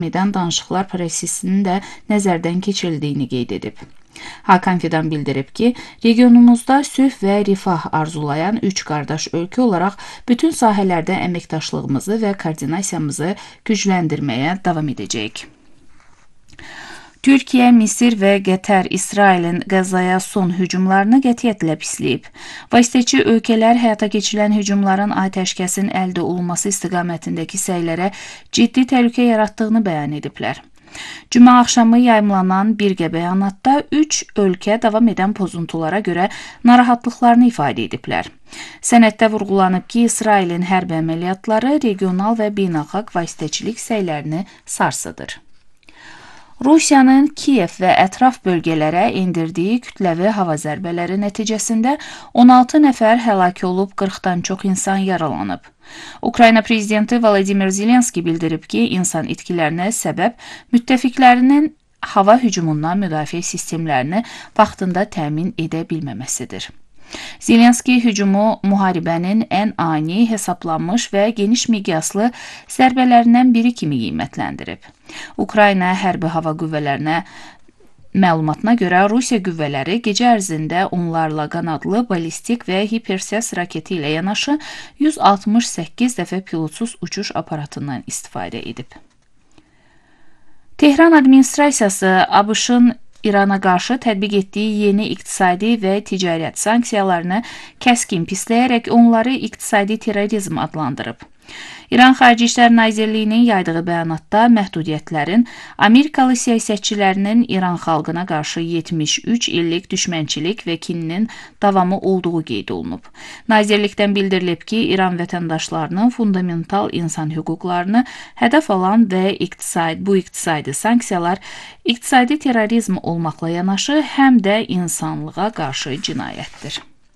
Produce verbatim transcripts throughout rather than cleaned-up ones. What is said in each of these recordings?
edən danışıqlar prosesinin də nəzərdən keçirildiyini qeyd edib. Hakan Fidan bildirib ki, regionumuzda sülh və rifah arzulayan üç qardaş ölkə olaraq bütün sahələrdə əməkdaşlığımızı və koordinasiyamızı gücləndirməyə davam edəcəyik. Türkiyə, Misir və Qətər İsrailin Qəzzaya son hücumlarını qətiyyətlə pisləyib. Vasitəçi ölkələr həyata keçirilən hücumların atəşkəsin əldə olunması istiqamətindəki səylərə ciddi təhlükə yaratdığını bəyan ediblər. Cümə axşamı yayımlanan birgə bəyanatda üç ölkə davam edən pozuntulara görə narahatlıqlarını ifadə ediblər. Sənəddə vurğulanıb ki, İsrailin hərbi əməliyyatları regional və beynəlxalq vasitəçilik səylərini sarsıdır. Rusiyanın Kiyev və ətraf bölgələrə endirdiyi kütləvi hava zərbələri nəticəsində on altı nəfər həlak olub, qırxdan çox insan yaralanıb. Ukrayna prezidenti Vladimir Zelenski bildirib ki, insan itkilərinə səbəb müttəfiqlərinin hava hücumundan müdafiə sistemlərini vaxtında təmin edə bilməməsidir. Zelenski hücumu müharibənin ən ani, hesablanmış və geniş miqyaslı zərbələrindən biri kimi qiymətləndirib. Ukrayna hərbi hava qüvvələrinə məlumatına görə Rusiya qüvvələri gecə ərzində onlarla qanadlı, ballistik və hipersəs raketi ilə yanaşı yüz altmış səkkiz dəfə pilotsuz uçuş aparatından istifadə edib. Tehran administrasiyası ABŞ-ın İrana qarşı tətbiq etdiyi yeni iqtisadi və ticarət sanksiyalarını kəskin pisləyərək onları iqtisadi terrorizm adlandırıb. İran Xarici İşlər Nazirliyinin yaydığı bəyanatda məhdudiyyətlərin Amerikalı siyasətçilərinin İran xalqına qarşı yetmiş üç illik düşmənçilik və kininin davamı olduğu qeyd olunub. Nazirlikdən bildirilib ki, İran vətəndaşlarının fundamental insan hüquqlarını hədəf alan və iqtisadi, bu iqtisadi sanksiyalar iqtisadi terrorizm olmaqla yanaşı həm də insanlığa qarşı cinayətdir.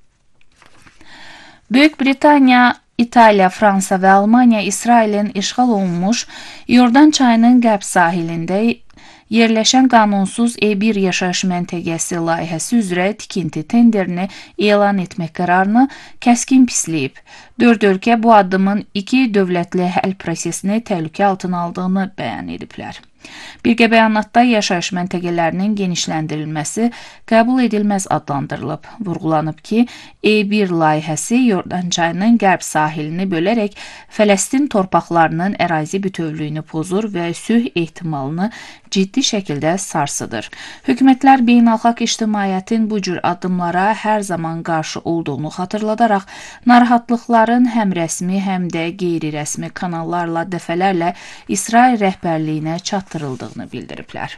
Böyük Britaniya, İtaliya, Fransa və Almaniya İsrailin işğal olunmuş Yordan çayının qərb sahilində yerləşən qanunsuz E bir yaşayış məntəqəsi layihəsi üzrə tikinti tenderini elan etmək qərarını kəskin pisləyib. Dörd ölkə bu addımın iki dövlətli həll prosesini təhlükə altına aldığını bəyan ediblər. Birgə bəyanatda yaşayış məntəqələrinin genişləndirilməsi qəbul edilməz adlandırılıb. Vurğulanıb ki, E bir layihəsi Yordan çayının qərb sahilini bölərək Fələstin torpaqlarının ərazi bütövlüyünü pozur və sülh ehtimalını ciddi şəkildə sarsıdır. Hökumətlər beynəlxalq ictimaiyyətin bu cür addımlara hər zaman qarşı olduğunu xatırladaraq, narahatlıqların həm rəsmi, həm də qeyri-rəsmi kanallarla dəfələrlə İsrail rəhbərliyinə çatdırıldığını bildiriblər.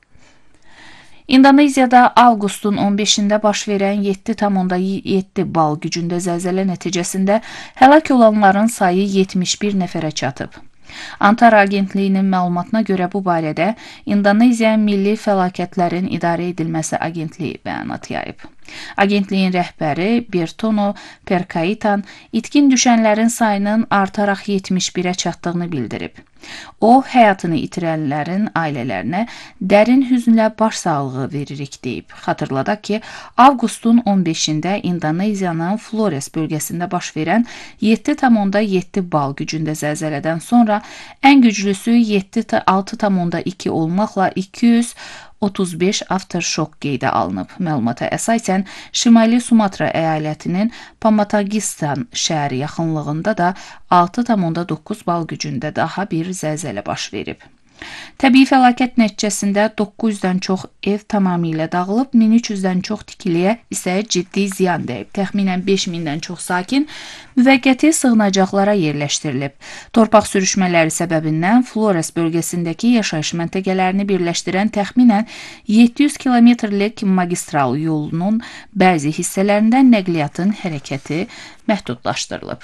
İndoneziyada avqustun on beşində baş verən yeddi tam yeddi bal gücündə zəlzələ nəticəsində həlak olanların sayı yetmiş bir nəfərə çatıb. Antara Agentliyinin məlumatına görə bu barədə İndoneziya Milli Fəlakətlərin İdarə Edilməsi Agentliyi bəyanat yayıb. Agentliyin rəhbəri Bertono Perkaitan itkin düşənlərin sayının artaraq yetmiş birə çatdığını bildirib. O, həyatını itirənlərin ailələrinə dərin hüznlə başsağlığı veririk deyib. Xatırladaq ki, avqustun on beşində İndoneziyanın Flores bölgəsində baş verən yeddi tam yeddi bal gücündə zəlzələdən sonra ən güclüsü yeddi altı tam iki olmaqla iki yüz otuz beş afterşok qeydə alınıb. Məlumata əsasən, Şimali Sumatra əyalətinin Pamatagistan şəhəri yaxınlığında da altı tam doqquz bal gücündə daha bir zəlzələ baş verib. Təbii fəlakət nəticəsində doqquz yüzdən çox ev tamamilə dağılıb, min üç yüzdən çox tikiliyə isə ciddi ziyan dəyib. Təxminən beş mindən çox sakin müvəqqəti sığınacaqlara yerləşdirilib. Torpaq sürüşmələri səbəbindən Flores bölgəsindəki yaşayış məntəqələrini birləşdirən təxminən yeddi yüz kilometrlik magistral yolunun bəzi hissələrində nəqliyyatın hərəkəti məhdudlaşdırılıb.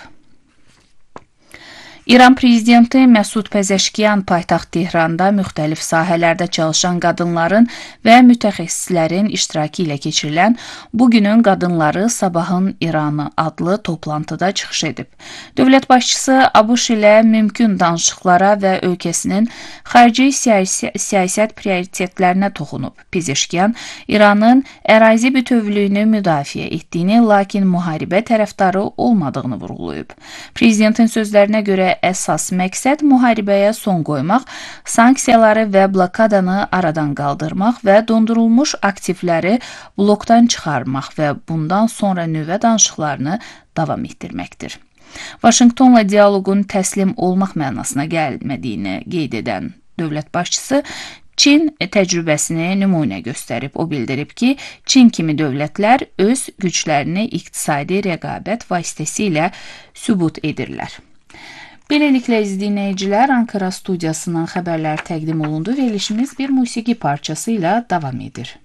İran prezidenti Məsud Pəzəşkiyan paytaxt Tehranda müxtəlif sahələrdə çalışan qadınların və mütəxəssislərin iştirakı ilə keçirilən Bugünün Qadınları Sabahın İranı adlı toplantıda çıxış edib. Dövlət başçısı ABŞ ilə mümkün danışıqlara və ölkəsinin xarici siyasi siyasət prioritetlərinə toxunub. Pəzəşkiyan İranın ərazi bütövlüyünü müdafiə etdiyini, lakin müharibə tərəfdarı olmadığını vurğulayıb. Prezidentin sözlərinə görə əsas məqsəd müharibəyə son qoymaq, sanksiyaları və blokadanı aradan qaldırmaq və dondurulmuş aktivləri blokdan çıxarmaq və bundan sonra nüvə danışıqlarını davam etdirməkdir. Vaşinqtonla dialoqun təslim olmaq mənasına gəlmədiyini qeyd edən dövlət başçısı Çin təcrübəsini nümunə göstərib. O bildirib ki, Çin kimi dövlətlər öz güclərini iqtisadi rəqabət vasitəsilə sübut edirlər. Beləliklə, izləyicilər, Ankara studiyasından xəbərlər təqdim olundu. Verilişimiz bir musiqi parçası ilə davam edir.